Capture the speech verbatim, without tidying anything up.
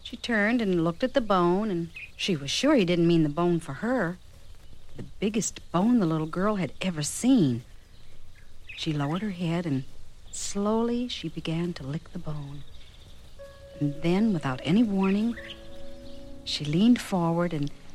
She turned and looked at the bone, and she was sure he didn't mean the bone for her. The biggest bone the little girl had ever seen. She lowered her head, and slowly she began to lick the bone. And then, without any warning, she leaned forward and